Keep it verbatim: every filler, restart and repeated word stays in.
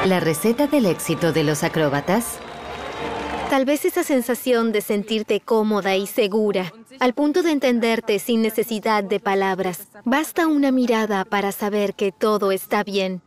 La receta del éxito de los acróbatas. Tal vez esa sensación de sentirte cómoda y segura, al punto de entenderte sin necesidad de palabras. Basta una mirada para saber que todo está bien.